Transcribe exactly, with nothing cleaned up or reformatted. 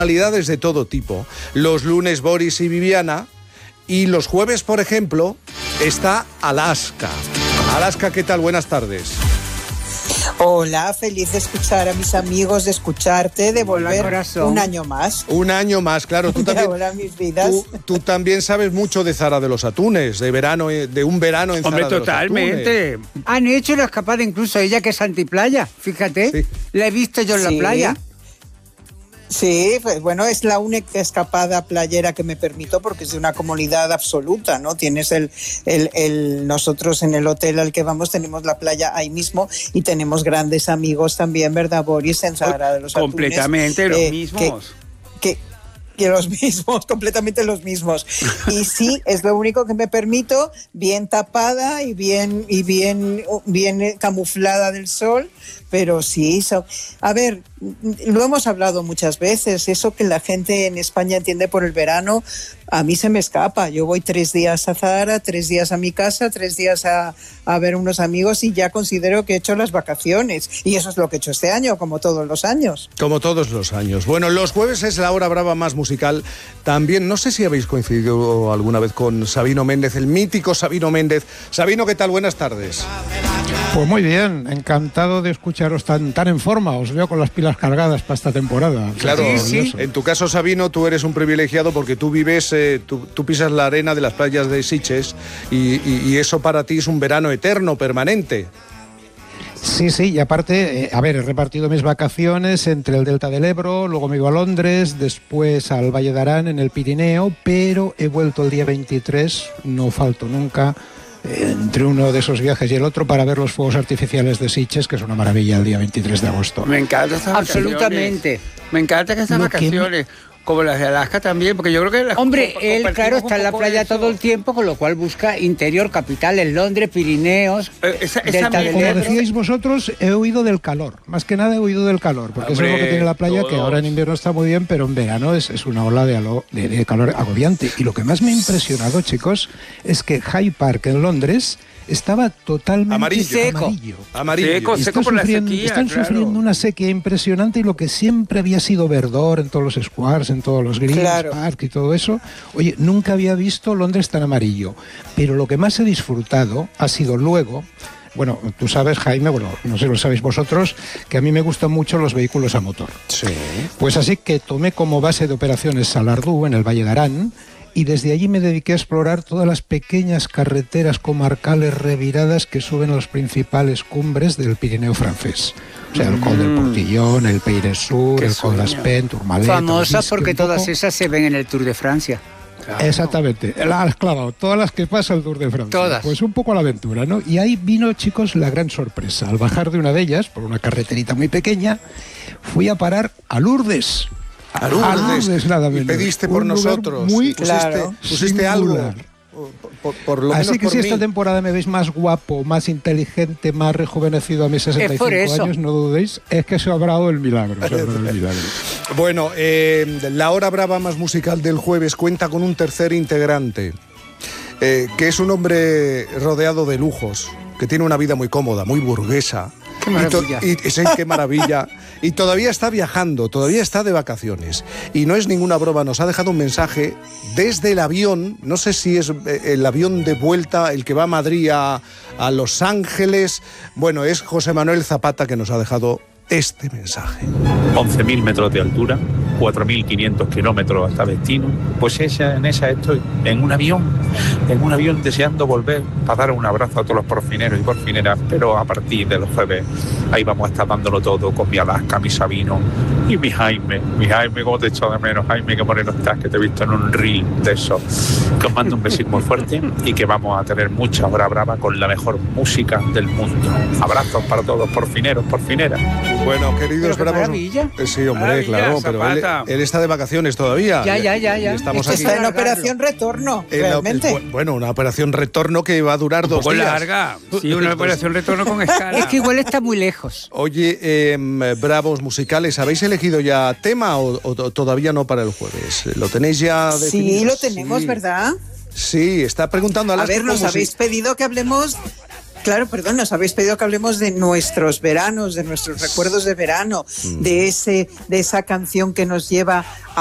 personalidades de todo tipo. Los lunes Boris y Viviana, y los jueves, por ejemplo, está Alaska. Alaska, ¿qué tal? Buenas tardes. Hola, feliz de escuchar a mis amigos, de escucharte, de volver Hola, un año más. Un año más, claro. Tú también, ahora mis vidas. Tú, tú también sabes mucho de Zara de los Atunes, de verano, de un verano en Hombre, Zara de los Atunes. totalmente. Han hecho una escapada incluso ella, que es antiplaya, fíjate. Sí. La he visto yo en sí. la playa. Sí, pues bueno, es la única escapada playera que me permito porque es de una comodidad absoluta, ¿no? Tienes el, el, el, nosotros en el hotel al que vamos tenemos la playa ahí mismo y tenemos grandes amigos también, ¿verdad, Boris? En Zara de los Atunes. Completamente los eh, mismos. Que, que, que los mismos, completamente los mismos. Y sí, es lo único que me permito, bien tapada y bien, y bien, bien camuflada del sol. Pero sí, so, a ver, lo hemos hablado muchas veces, eso que la gente en España entiende por el verano, a mí se me escapa. Yo voy tres días a Zara, tres días a mi casa, tres días a, a ver unos amigos y ya considero que he hecho las vacaciones. Y eso es lo que he hecho este año, como todos los años. Como todos los años. Bueno, los jueves es la hora brava más musical. También, no sé si habéis coincidido alguna vez con Sabino Méndez, el mítico Sabino Méndez. Sabino, ¿qué tal? Buenas tardes. Pues muy bien, encantado de escucharos tan, tan en forma. Os veo con las pilas cargadas para esta temporada. Claro, sí, sí. En tu caso, Sabino, tú eres un privilegiado porque tú vives, eh, tú, tú pisas la arena de las playas de Sitges y, y, y eso para ti es un verano eterno, permanente. Sí, sí, y aparte, eh, a ver, he repartido mis vacaciones entre el Delta del Ebro, luego me he ido a Londres, después al Valle de Arán en el Pirineo, pero he vuelto el día veintitrés, no falto nunca, entre uno de esos viajes y el otro para ver los fuegos artificiales de Sitges, que es una maravilla el día veintitrés de agosto. Me encanta estas vacaciones. Absolutamente. Me encanta que estas Lo vacaciones, que me... como las de Alaska también, porque yo creo que... Las Hombre, él, claro, está en la playa todo el tiempo, con lo cual busca interior, capitales, Londres, Pirineos, eh, esa, esa Delta del Como Ebro. decíais vosotros, he huido del calor. Más que nada he huido del calor, porque Hombre, eso es lo que tiene la playa, todos. Que ahora en invierno está muy bien, pero en verano es, es una ola de, alo, de, de calor agobiante. Y lo que más me ha impresionado, chicos, es que Hyde Park en Londres estaba totalmente amarillo. Seco. amarillo. Amarillo. Seco, están seco por la sufriendo, sequía, están claro. sufriendo una sequía impresionante y lo que siempre había sido verdor en todos los squares, en todos los greens, claro. park y todo eso. Oye, nunca había visto Londres tan amarillo. Pero lo que más he disfrutado ha sido luego... Bueno, tú sabes, Jaime, bueno, no sé si lo sabéis vosotros, que a mí me gustan mucho los vehículos a motor. Sí. Pues así que tomé como base de operaciones Salardú, en el Valle de Arán, y desde allí me dediqué a explorar todas las pequeñas carreteras comarcales reviradas que suben a las principales cumbres del Pirineo francés. O sea, el Col del Portillón, el Peire Sur, el Col d'Aspén, Tourmalet... Famosas porque todas esas se ven en el Tour de Francia. Claro. Exactamente, las has clavado, todas las que pasa el Tour de Francia. Todas. Pues un poco a la aventura, ¿no? Y ahí vino, chicos, la gran sorpresa. Al bajar de una de ellas, por una carreterita muy pequeña, fui a parar a Lourdes. A Lourdes, a Lourdes nada menos. Y pediste por un nosotros. Muy pusiste, claro, pusiste algo. Por, por, por lo Así menos que por si mí. esta temporada me veis más guapo, más inteligente, más rejuvenecido a mis sesenta y cinco años, no dudéis, es que se ha obrado el milagro. Se ha obrado el milagro. Bueno, eh, la hora brava más musical del jueves cuenta con un tercer integrante, eh, que es un hombre rodeado de lujos, que tiene una vida muy cómoda, muy burguesa. ¡Qué maravilla! Y, to- y, sí, qué maravilla. Y todavía está viajando, todavía está de vacaciones. Y no es ninguna broma, nos ha dejado un mensaje desde el avión, no sé si es el avión de vuelta, el que va a Madrid a, a Los Ángeles. Bueno, es José Manuel Zapata que nos ha dejado este mensaje. once mil metros de altura, cuatro mil quinientos kilómetros hasta destino. Pues esa, en esa estoy, en un avión, en un avión deseando volver para dar un abrazo a todos los porfineros y porfineras, pero a partir de los jueves ahí vamos a estar dándolo todo con mi Alaska, mi Sabino y mi Jaime. Mi Jaime, ¿cómo te echo de menos? Jaime, qué moreno estás, que te he visto en un reel de eso. Que os mando un besito muy fuerte y que vamos a tener mucha hora brava con la mejor música del mundo. Abrazos para todos, porfineros, porfineras. Bueno, queridos Pero qué bravos. maravilla. Eh, Sí, hombre, Maravilla, claro, pero él, Zapata. él está de vacaciones todavía. Ya, ya, ya, ya. Y estamos Esto aquí. está en operación retorno, En la- realmente. es bu- bueno, una operación retorno que va a durar Un dos poco días. larga. Sí, una operación retorno con escala. Es que igual está muy lejos. Oye, eh, bravos musicales, ¿habéis elegido ya tema o, o to- todavía no para el jueves? ¿Lo tenéis ya definido? Sí, lo tenemos, Sí. ¿verdad? Sí, está preguntando a A las ver, nos habéis pedido que hablemos Claro, perdón, nos habéis pedido que hablemos de nuestros veranos, de nuestros recuerdos de verano, mm. de ese, de esa canción que nos lleva a